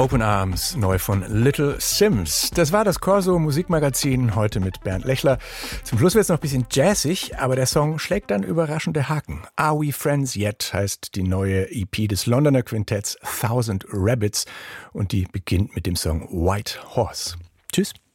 Open Arms, neu von Little Sims. Das war das Corso Musikmagazin, heute mit Bernd Lechler. Zum Schluss wird es noch ein bisschen jazzig, aber der Song schlägt dann überraschende Haken. Are We Friends Yet heißt die neue EP des Londoner Quintetts Thousand Rabbits und die beginnt mit dem Song White Horse. Tschüss.